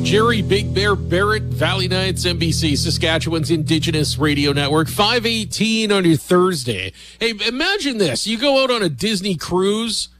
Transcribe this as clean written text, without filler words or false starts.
Jerry Big Bear Barrett, Valley Nights, NBC, Saskatchewan's Indigenous Radio Network, 5:18 on your Thursday. Hey, imagine this. You go out on a Disney cruise